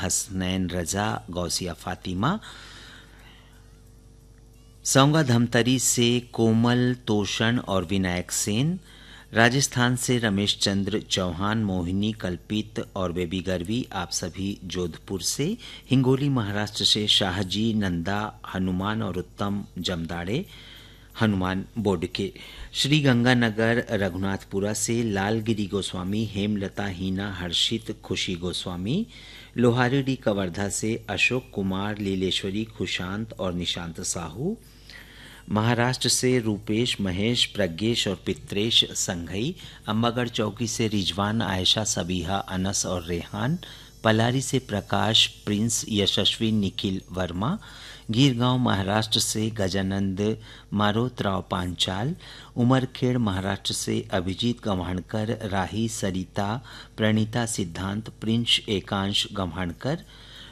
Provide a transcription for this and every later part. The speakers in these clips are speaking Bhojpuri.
हसनैन रजा, गौसिया फातिमा। सौंगा धमतरी से कोमल तोषण और विनायक सेन। राजस्थान से रमेश चंद्र चौहान, मोहिनी, कल्पित और बेबी गर्वी, आप सभी जोधपुर से। हिंगोली महाराष्ट्र से शाहजी, नंदा, हनुमान और उत्तम जमदाड़े, हनुमान बोर्ड के। श्री गंगानगर रघुनाथपुरा से लालगिरी गोस्वामी, हेमलता, हीना, हर्षित, खुशी गोस्वामी। लोहारेडी कवर्धा से अशोक कुमार, लीलेश्वरी, खुशांत और निशांत साहू। महाराष्ट्र से रूपेश, महेश, प्रज्ञेश और पित्रेश संघई। अम्बागढ़ चौकी से रिजवान, आयशा, सबीहा, अनस और रेहान। पलारी से प्रकाश, प्रिंस, यशस्वी, निखिल वर्मा। गिरगांव महाराष्ट्र से गजानंद मारोतराव पांचाल। उमरखेड़ महाराष्ट्र से अभिजीत गम्हाणकर, राही, सरिता, प्रणीता, सिद्धांत, प्रिंस, एकांश गम्हाणकर।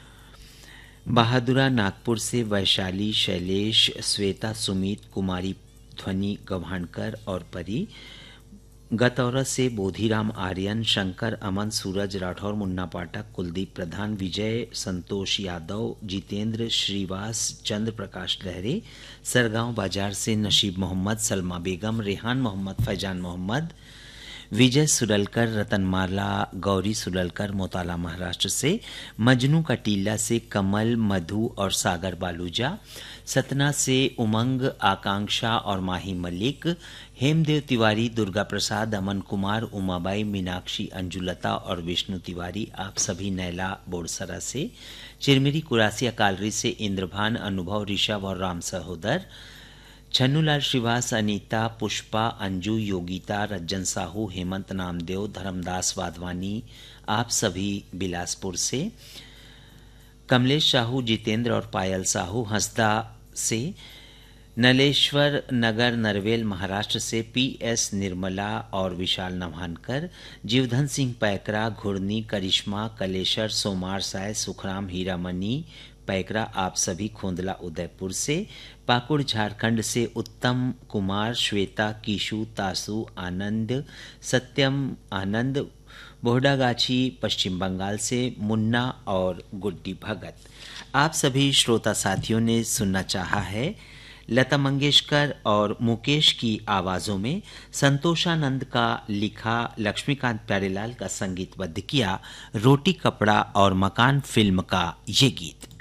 बहादुरा नागपुर से वैशाली, शैलेश, श्वेता, सुमित, कुमारी, ध्वनि गव्हाणकर और परी। गतौरा से बोधिराम आर्यन, शंकर, अमन, सूरज राठौर, मुन्ना पाठक, कुलदीप प्रधान, विजय, संतोष यादव, जितेंद्र श्रीवास, चंद्र प्रकाश लहरे। सरगांव बाजार से नशीब मोहम्मद, सलमा बेगम, रेहान मोहम्मद, फैजान मोहम्मद। विजय सुरलकर, रतनमाला, गौरी सुरलकर, मोताला महाराष्ट्र से। मजनू का टीला से कमल, मधु और सागर बालूजा। सतना से उमंग, आकांक्षा और माही मलिक। हेमदेव तिवारी, दुर्गा प्रसाद, अमन कुमार, उमाबाई, मीनाक्षी, अंजुलता और विष्णु तिवारी, आप सभी नैला बोरसरा से। चिरमिरी कुरासिया कालरी से इंद्रभान, अनुभव, ऋषभ और राम सहोदर। छन्नूलाल श्रीवास, अनीता, पुष्पा, अंजू, योगिता, रज्जन साहू, हेमंत नामदेव, धर्मदास वाधवानी, आप सभी बिलासपुर से। कमलेश साहू, जितेंद्र और पायल साहू, हंसदा से। नलेश्वर नगर नरवेल महाराष्ट्र से पीएस निर्मला और विशाल नवानकर। जीवधन सिंह पैकरा, घुर्नी, करिश्मा, कलेशर, सोमार साय, सुखराम, हीरामणि पैकरा, आप सभी खोंदला उदयपुर से। पाकुड़ झारखंड से उत्तम कुमार, श्वेता, कीशु, तासु, आनंद, सत्यम आनंद। बोहडागाछी पश्चिम बंगाल से मुन्ना और गुड्डी भगत। आप सभी श्रोता साथियों ने सुनना चाहा है लता मंगेशकर और मुकेश की आवाजों में संतोषानंद का लिखा, लक्ष्मीकांत प्यारेलाल का संगीतबद्ध किया रोटी कपड़ा और मकान फिल्म का ये गीत।